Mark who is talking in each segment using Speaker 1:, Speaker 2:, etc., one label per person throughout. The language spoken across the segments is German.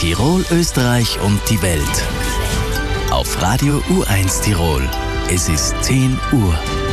Speaker 1: Tirol, Österreich und die Welt. Auf Radio U1 Tirol. Es ist 10 Uhr.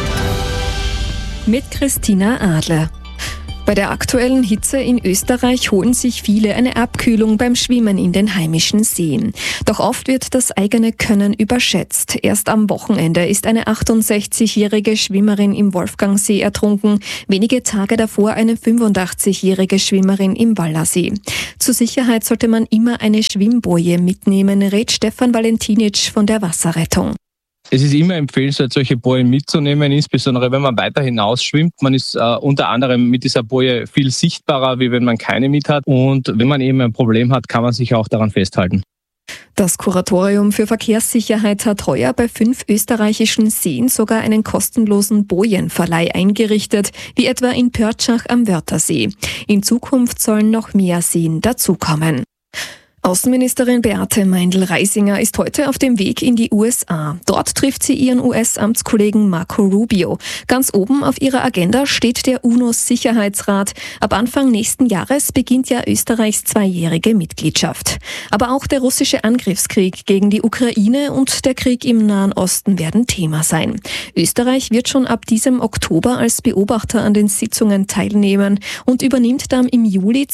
Speaker 2: Mit Christina Adler. Bei der aktuellen Hitze in Österreich holen sich viele eine Abkühlung beim Schwimmen in den heimischen Seen. Doch oft wird das eigene Können überschätzt. Erst am Wochenende ist eine 68-jährige Schwimmerin im Wolfgangsee ertrunken, wenige Tage davor eine 85-jährige Schwimmerin im Wallersee. Zur Sicherheit sollte man immer eine Schwimmboje mitnehmen, rät Stefan Valentinic von der Wasserrettung.
Speaker 3: Es ist immer empfehlenswert, solche Bojen mitzunehmen, insbesondere wenn man weiter hinaus schwimmt. Man ist unter anderem mit dieser Boje viel sichtbarer, wie wenn man keine mit hat. Und wenn man eben ein Problem hat, kann man sich auch daran festhalten.
Speaker 2: Das Kuratorium für Verkehrssicherheit hat heuer bei 5 österreichischen Seen sogar einen kostenlosen Bojenverleih eingerichtet, wie etwa in Pörtschach am Wörthersee. In Zukunft sollen noch mehr Seen dazukommen. Außenministerin Beate Meindl-Reisinger ist heute auf dem Weg in die USA. Dort trifft sie ihren US-Amtskollegen Marco Rubio. Ganz oben auf ihrer Agenda steht der UNO-Sicherheitsrat. Ab Anfang nächsten Jahres beginnt ja Österreichs 2-jährige Mitgliedschaft. Aber auch der russische Angriffskrieg gegen die Ukraine und der Krieg im Nahen Osten werden Thema sein. Österreich wird schon ab diesem Oktober als Beobachter an den Sitzungen teilnehmen und übernimmt dann im Juli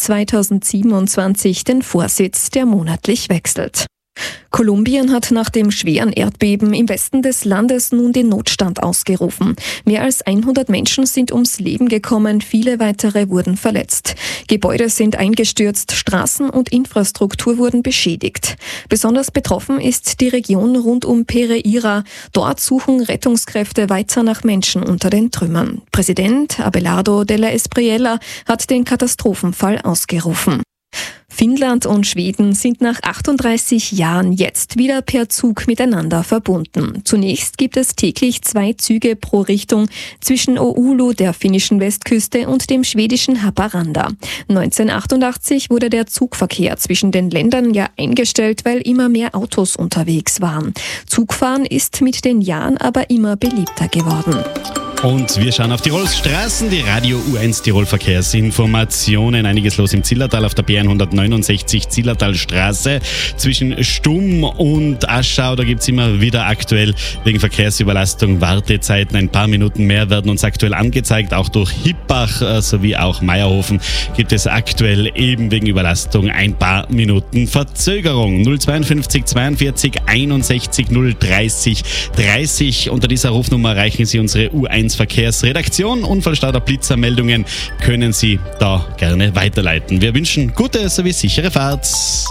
Speaker 2: 2027 den Vorsitz, der monatlich wechselt. Kolumbien hat nach dem schweren Erdbeben im Westen des Landes nun den Notstand ausgerufen. Mehr als 100 Menschen sind ums Leben gekommen, viele weitere wurden verletzt. Gebäude sind eingestürzt, Straßen und Infrastruktur wurden beschädigt. Besonders betroffen ist die Region rund um Pereira. Dort suchen Rettungskräfte weiter nach Menschen unter den Trümmern. Präsident Abelardo Della Espriella hat den Katastrophenfall ausgerufen. Finnland und Schweden sind nach 38 Jahren jetzt wieder per Zug miteinander verbunden. Zunächst gibt es täglich 2 Züge pro Richtung zwischen Oulu, der finnischen Westküste, und dem schwedischen Haparanda. 1988 wurde der Zugverkehr zwischen den Ländern ja eingestellt, weil immer mehr Autos unterwegs waren. Zugfahren ist mit den Jahren aber immer beliebter geworden.
Speaker 4: Und wir schauen auf Tirols Straßen, die Radio U1 Tirol Verkehrsinformationen. Einiges los im Zillertal auf der B169 Zillertalstraße zwischen Stumm und Aschau. Da gibt es immer wieder aktuell wegen Verkehrsüberlastung Wartezeiten. Ein paar Minuten mehr werden uns aktuell angezeigt. Auch durch Hippach sowie auch Meierhofen gibt es aktuell eben wegen Überlastung ein paar Minuten Verzögerung. 052 42 61 030 30. Unter dieser Rufnummer erreichen Sie unsere U1 Verkehrsredaktion. Unfallstau oder Blitzermeldungen können Sie da gerne weiterleiten. Wir wünschen gute sowie sichere Fahrt.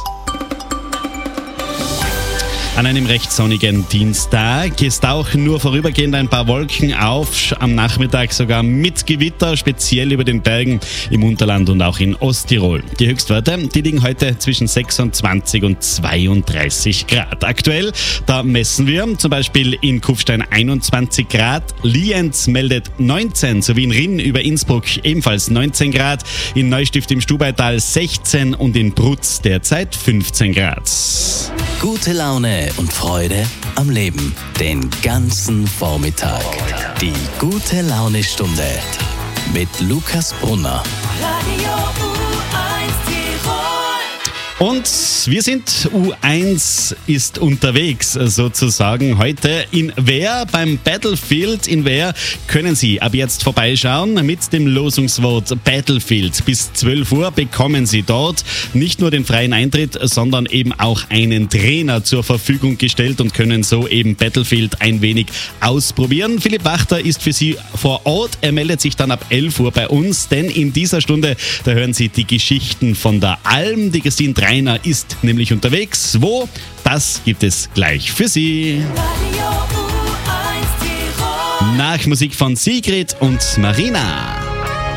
Speaker 4: An einem recht sonnigen Dienstag ist auch nur vorübergehend ein paar Wolken auf, am Nachmittag sogar mit Gewitter, speziell über den Bergen im Unterland und auch in Osttirol. Die Höchstwerte, die liegen heute zwischen 26 und 32 Grad. Aktuell, da messen wir zum Beispiel in Kufstein 21 Grad, Lienz meldet 19, sowie in Rinn über Innsbruck ebenfalls 19 Grad, in Neustift im Stubaital 16 und in Brutz derzeit 15 Grad.
Speaker 1: Gute Laune und Freude am Leben. Den ganzen Vormittag. Die gute Laune-Stunde mit Lukas Brunner.
Speaker 5: Radio U1 Tirol.
Speaker 4: Und wir sind, U1 ist unterwegs sozusagen heute in Wehr beim Battlefield. In Wehr können Sie ab jetzt vorbeischauen mit dem Losungswort Battlefield. Bis 12 Uhr bekommen Sie dort nicht nur den freien Eintritt, sondern eben auch einen Trainer zur Verfügung gestellt und können so eben Battlefield ein wenig ausprobieren. Philipp Wachter ist für Sie vor Ort. Er meldet sich dann ab 11 Uhr bei uns, denn in dieser Stunde, da hören Sie die Geschichten von der Alm. Die Christine Dreiner ist nämlich unterwegs. Wo? Das gibt es gleich für Sie.
Speaker 5: Radio U1 Tirol.
Speaker 4: Nach Musik von Sigrid und Marina.